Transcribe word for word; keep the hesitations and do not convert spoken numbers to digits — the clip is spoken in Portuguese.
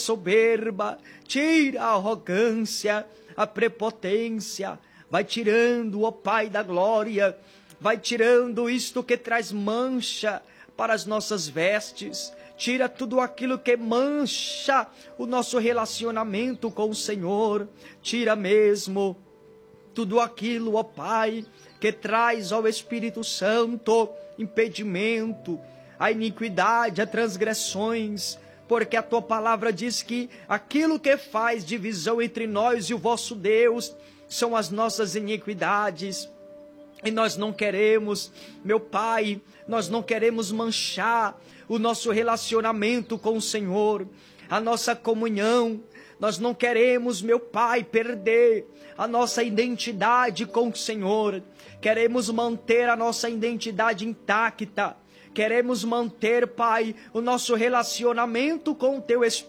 soberba, tira a arrogância, a prepotência, vai tirando, ó Pai da glória, vai tirando isto que traz mancha para as nossas vestes, tira tudo aquilo que mancha o nosso relacionamento com o Senhor, tira mesmo tudo aquilo, ó Pai, que traz ao Espírito Santo impedimento, a iniquidade, a transgressões, porque a tua palavra diz que aquilo que faz divisão entre nós e o vosso Deus são as nossas iniquidades. E nós não queremos, meu Pai, nós não queremos manchar o nosso relacionamento com o Senhor, a nossa comunhão. Nós não queremos, meu Pai, perder a nossa identidade com o Senhor. Queremos manter a nossa identidade intacta. Queremos manter, Pai, o nosso relacionamento com o Teu Espírito.